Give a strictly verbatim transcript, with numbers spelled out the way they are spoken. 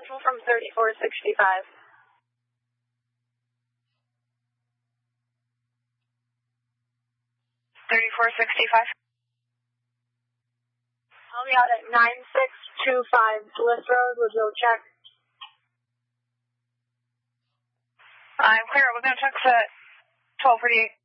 Central from thirty-four sixty-five. thirty-four sixty-five. I'll be out at nine six two five Bliss Road with no check. I'm clear. We're going to check at twelve forty-eight.